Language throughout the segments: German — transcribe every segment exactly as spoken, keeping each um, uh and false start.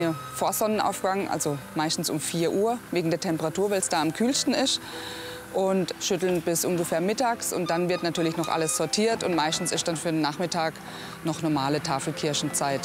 Ja, vor Sonnenaufgang, also meistens um vier Uhr, wegen der Temperatur, weil es da am kühlsten ist. Und schütteln bis ungefähr mittags. Und dann wird natürlich noch alles sortiert. Und meistens ist dann für den Nachmittag noch normale Tafelkirschenzeit.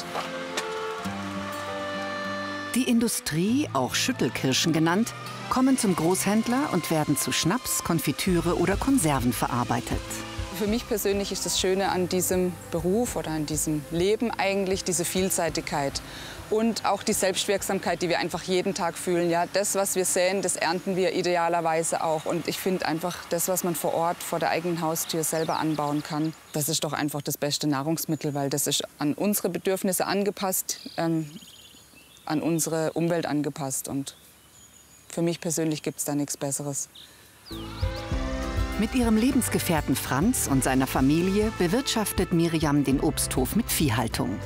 Die Industrie, auch Schüttelkirschen genannt, kommen zum Großhändler und werden zu Schnaps, Konfitüre oder Konserven verarbeitet. Für mich persönlich ist das Schöne an diesem Beruf oder an diesem Leben eigentlich diese Vielseitigkeit. Und auch die Selbstwirksamkeit, die wir einfach jeden Tag fühlen. Ja, das, was wir säen, das ernten wir idealerweise auch. Und ich finde einfach, das, was man vor Ort, vor der eigenen Haustür selber anbauen kann, das ist doch einfach das beste Nahrungsmittel, weil das ist an unsere Bedürfnisse angepasst, ähm, an unsere Umwelt angepasst. Und für mich persönlich gibt es da nichts Besseres. Mit ihrem Lebensgefährten Franz und seiner Familie bewirtschaftet Miriam den Obsthof mit Viehhaltung.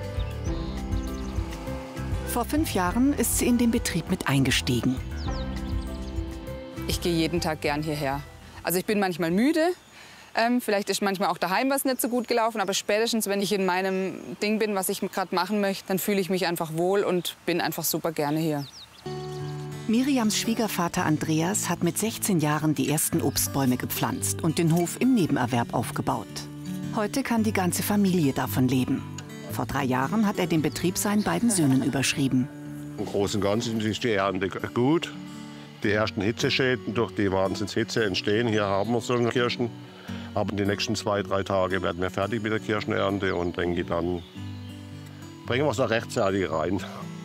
Vor fünf Jahren ist sie in den Betrieb mit eingestiegen. Ich gehe jeden Tag gern hierher. Also ich bin manchmal müde. Ähm, vielleicht ist manchmal auch daheim was nicht so gut gelaufen. Aber spätestens, wenn ich in meinem Ding bin, was ich gerade machen möchte, dann fühle ich mich einfach wohl und bin einfach super gerne hier. Miriams Schwiegervater Andreas hat mit sechzehn Jahren die ersten Obstbäume gepflanzt und den Hof im Nebenerwerb aufgebaut. Heute kann die ganze Familie davon leben. Vor drei Jahren hat er den Betrieb seinen beiden Söhnen überschrieben. Im Großen und Ganzen ist die Ernte gut. Die ersten Hitzeschäden durch die Wahnsinnshitze entstehen. Hier haben wir so eine Kirschen. Aber in den nächsten zwei, drei Tagen werden wir fertig mit der Kirschenernte und denke, dann bringen wir es noch rechtzeitig rein.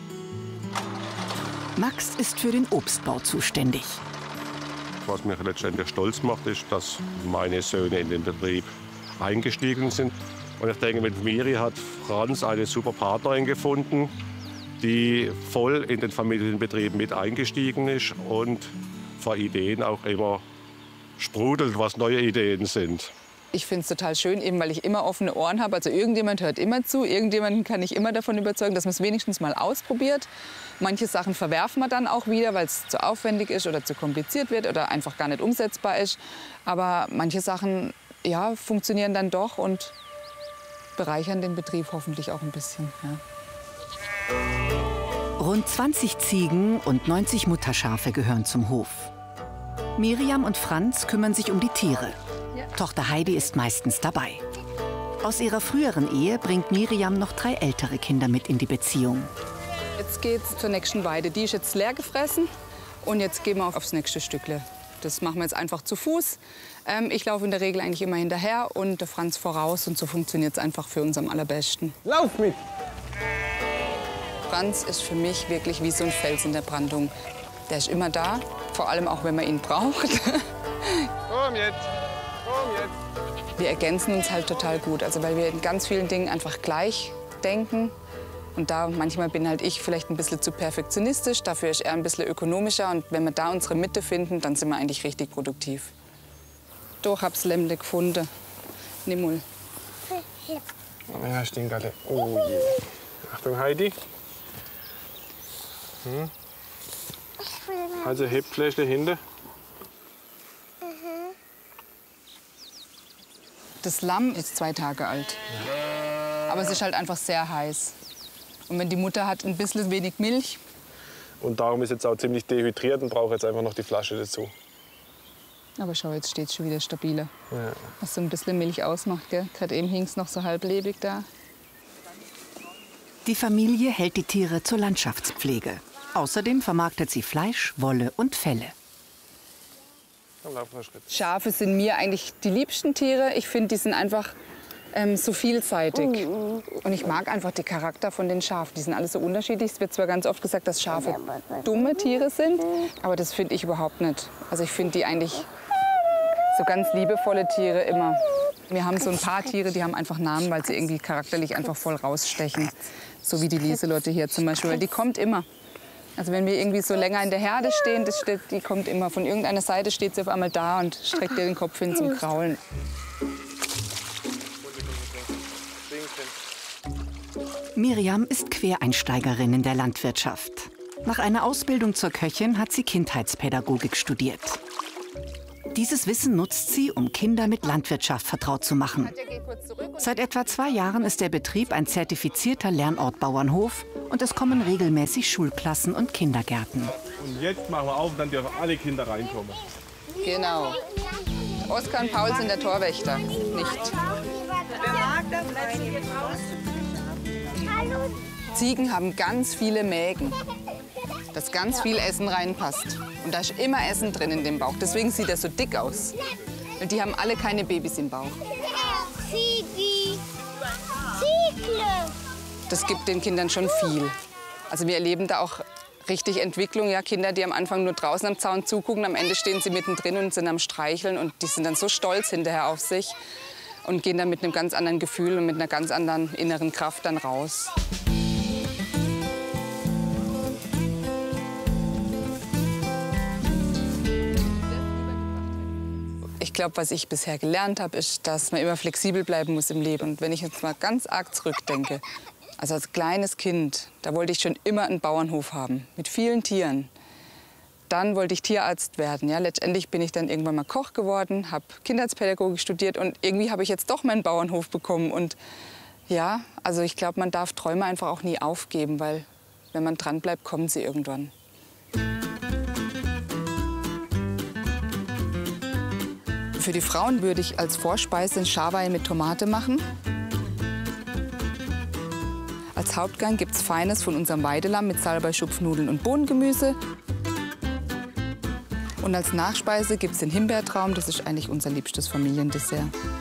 Max ist für den Obstbau zuständig. Was mich letztendlich stolz macht, ist, dass meine Söhne in den Betrieb eingestiegen sind. Und ich denke, mit Miri hat Franz eine super Partnerin gefunden, die voll in den Familienbetrieb mit eingestiegen ist und vor Ideen auch immer sprudelt, was neue Ideen sind. Ich finde es total schön, eben weil ich immer offene Ohren habe. Also irgendjemand hört immer zu, irgendjemanden kann ich immer davon überzeugen, dass man es wenigstens mal ausprobiert. Manche Sachen verwerfen wir dann auch wieder, weil es zu aufwendig ist oder zu kompliziert wird oder einfach gar nicht umsetzbar ist. Aber manche Sachen, ja, funktionieren dann doch und bereichern den Betrieb hoffentlich auch ein bisschen. Ja. Rund zwanzig Ziegen und neunzig Mutterschafe gehören zum Hof. Miriam und Franz kümmern sich um die Tiere. Ja. Tochter Heidi ist meistens dabei. Aus ihrer früheren Ehe bringt Miriam noch drei ältere Kinder mit in die Beziehung. Jetzt geht's zur nächsten Weide. Die ist jetzt leer gefressen und jetzt gehen wir aufs nächste Stückle. Das machen wir jetzt einfach zu Fuß. Ähm, ich laufe in der Regel eigentlich immer hinterher und der Franz voraus. Und so funktioniert es einfach für uns am allerbesten. Lauf mit! Franz ist für mich wirklich wie so ein Fels in der Brandung. Der ist immer da, vor allem auch, wenn man ihn braucht. Komm jetzt! Komm jetzt! Wir ergänzen uns halt total gut, also weil wir in ganz vielen Dingen einfach gleich denken. Und da manchmal bin halt ich vielleicht ein bisschen zu perfektionistisch, dafür ist er ein bisschen ökonomischer. Und wenn wir da unsere Mitte finden, dann sind wir eigentlich richtig produktiv. Doch, hab's Lämmle gefunden. Nimm mal. Ja, stinkt alle. Oh je. Achtung, Heidi. Hm. Also hebt vielleicht dahinter. Das Lamm ist zwei Tage alt. Aber es ist halt einfach sehr heiß. Und wenn die Mutter hat ein bisschen wenig Milch. Und darum ist jetzt auch ziemlich dehydriert und braucht jetzt einfach noch die Flasche dazu. Aber schau, jetzt steht es schon wieder stabiler. Ja. Was so ein bisschen Milch ausmacht, gell? Gerade eben hing es noch so halblebig da. Die Familie hält die Tiere zur Landschaftspflege. Außerdem vermarktet sie Fleisch, Wolle und Felle. Dann laufen wir einen Schritt. Schafe sind mir eigentlich die liebsten Tiere. Ich finde, die sind einfach ähm, so vielseitig. Und ich mag einfach den Charakter von den Schafen. Die sind alle so unterschiedlich. Es wird zwar ganz oft gesagt, dass Schafe dumme Tiere sind, aber das finde ich überhaupt nicht. Also ich finde die eigentlich so ganz liebevolle Tiere immer. Wir haben so ein paar Tiere, die haben einfach Namen, weil sie irgendwie charakterlich einfach voll rausstechen. So wie die Lieselotte hier zum Beispiel, weil die kommt immer. Also wenn wir irgendwie so länger in der Herde stehen, das steht, die kommt immer. Von irgendeiner Seite steht sie auf einmal da und streckt ihr den Kopf hin zum Kraulen. Miriam ist Quereinsteigerin in der Landwirtschaft. Nach einer Ausbildung zur Köchin hat sie Kindheitspädagogik studiert. Dieses Wissen nutzt sie, um Kinder mit Landwirtschaft vertraut zu machen. Seit etwa zwei Jahren ist der Betrieb ein zertifizierter Lernort Bauernhof Und es kommen regelmäßig Schulklassen und Kindergärten. Und jetzt machen wir auf, dann dürfen alle Kinder reinkommen. Genau. Oskar und Paul sind der Torwächter, nicht. Ziegen haben ganz viele Mägen, dass ganz viel Essen reinpasst. Und da ist immer Essen drin in dem Bauch. Deswegen sieht er so dick aus. Und die haben alle keine Babys im Bauch. Ziegi. Ziegler. Das gibt den Kindern schon viel. Also wir erleben da auch richtig Entwicklung. Ja, Kinder, die am Anfang nur draußen am Zaun zugucken, am Ende stehen sie mittendrin und sind am Streicheln. Und die sind dann so stolz hinterher auf sich und gehen dann mit einem ganz anderen Gefühl und mit einer ganz anderen inneren Kraft dann raus. Ich glaube, was ich bisher gelernt habe, ist, dass man immer flexibel bleiben muss im Leben. Und wenn ich jetzt mal ganz arg zurückdenke, also als kleines Kind, da wollte ich schon immer einen Bauernhof haben, mit vielen Tieren. Dann wollte ich Tierarzt werden. Ja, letztendlich bin ich dann irgendwann mal Koch geworden, habe Kindheitspädagogik studiert und irgendwie habe ich jetzt doch meinen Bauernhof bekommen. Und ja, also ich glaube, man darf Träume einfach auch nie aufgeben, weil wenn man dran bleibt, kommen sie irgendwann. Für die Frauen würde ich als Vorspeise Schaweier mit Tomate machen. Als Hauptgang gibt es Feines von unserem Weidelamm mit Salbei-Schupfnudeln und Bohnengemüse. Und als Nachspeise gibt es den Himbeertraum, das ist eigentlich unser liebstes Familiendessert.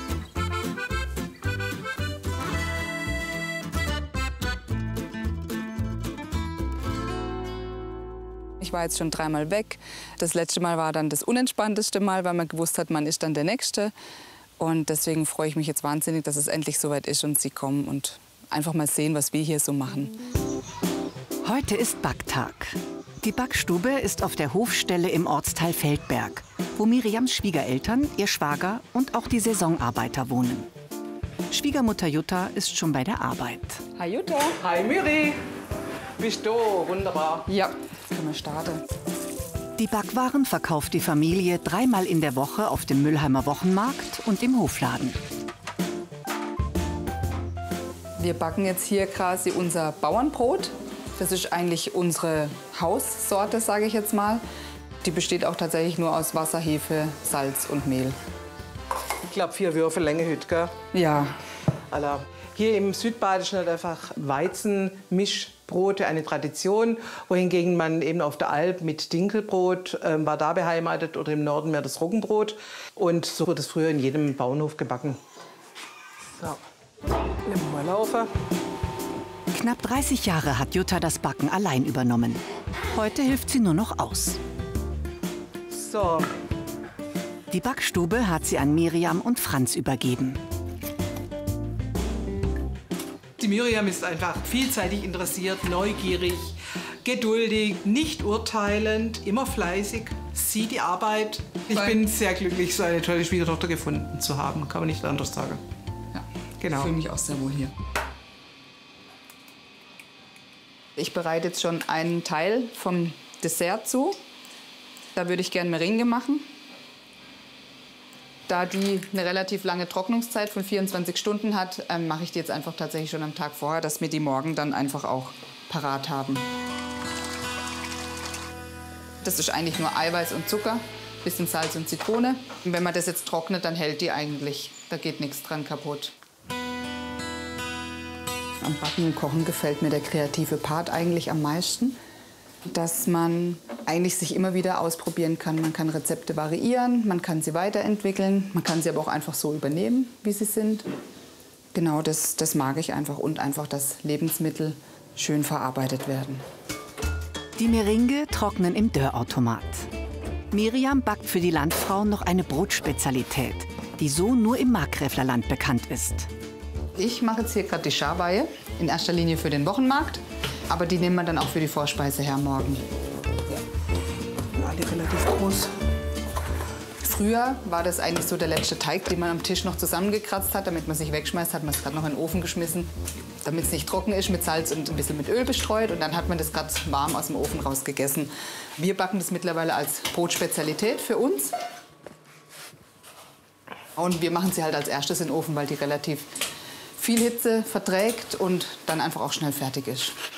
Ich war jetzt schon dreimal weg. Das letzte Mal war dann das unentspannteste Mal, weil man gewusst hat, man ist dann der Nächste. Und deswegen freue ich mich jetzt wahnsinnig, dass es endlich soweit ist und Sie kommen und einfach mal sehen, was wir hier so machen. Heute ist Backtag. Die Backstube ist auf der Hofstelle im Ortsteil Feldberg, wo Miriams Schwiegereltern, ihr Schwager und auch die Saisonarbeiter wohnen. Schwiegermutter Jutta ist schon bei der Arbeit. Hi Jutta. Hi Miri. Bist du? Wunderbar. Ja, jetzt können wir starten. Die Backwaren verkauft die Familie dreimal in der Woche auf dem Müllheimer Wochenmarkt und im Hofladen. Wir backen jetzt hier quasi unser Bauernbrot. Das ist eigentlich unsere Haussorte, sage ich jetzt mal. Die besteht auch tatsächlich nur aus Wasser, Hefe, Salz und Mehl. Ich glaube, vier Würfel Länge heute, gell? Ja. Alla. Hier im Südbadischen hat einfach Weizenmischbrote eine Tradition, wohingegen man eben auf der Alp mit Dinkelbrot äh, war da beheimatet oder im Norden mehr das Roggenbrot. Und so wurde es früher in jedem Bauernhof gebacken. So, nehmen wir mal laufen. Knapp dreißig Jahre hat Jutta das Backen allein übernommen. Heute hilft sie nur noch aus. So. Die Backstube hat sie an Miriam und Franz übergeben. Die Miriam ist einfach vielseitig interessiert, neugierig, geduldig, nicht urteilend, immer fleißig, sieht die Arbeit. Ich bin sehr glücklich, so eine tolle Schwiegertochter gefunden zu haben, kann man nicht anders sagen. Ja, genau. Ich fühle mich auch sehr wohl hier. Ich bereite jetzt schon einen Teil vom Dessert zu. Da würde ich gerne Meringue machen. Da die eine relativ lange Trocknungszeit von vierundzwanzig Stunden hat, ähm, mache ich die jetzt einfach tatsächlich schon am Tag vorher, dass wir die morgen dann einfach auch parat haben. Das ist eigentlich nur Eiweiß und Zucker, bisschen Salz und Zitrone. Und wenn man das jetzt trocknet, dann hält die eigentlich. Da geht nichts dran kaputt. Am Backen und Kochen gefällt mir der kreative Part eigentlich am meisten. Dass man eigentlich sich immer wieder ausprobieren kann. Man kann Rezepte variieren, man kann sie weiterentwickeln, man kann sie aber auch einfach so übernehmen, wie sie sind. Genau, das, das mag ich einfach. Und einfach, dass Lebensmittel schön verarbeitet werden. Die Meringue trocknen im Dörrautomat. Miriam backt für die Landfrauen noch eine Brotspezialität, die so nur im Markgräflerland bekannt ist. Ich mache jetzt hier gerade die Schaweier, in erster Linie für den Wochenmarkt. Aber die nehmen wir dann auch für die Vorspeise her morgen. Ja, alle relativ groß. Früher war das eigentlich so der letzte Teig, den man am Tisch noch zusammengekratzt hat. Damit man sich wegschmeißt, hat man es gerade noch in den Ofen geschmissen. Damit es nicht trocken ist, mit Salz und ein bisschen mit Öl bestreut. Und dann hat man das gerade warm aus dem Ofen raus gegessen. Wir backen das mittlerweile als Brotspezialität für uns. Und wir machen sie halt als erstes in den Ofen, weil die relativ viel Hitze verträgt und dann einfach auch schnell fertig ist.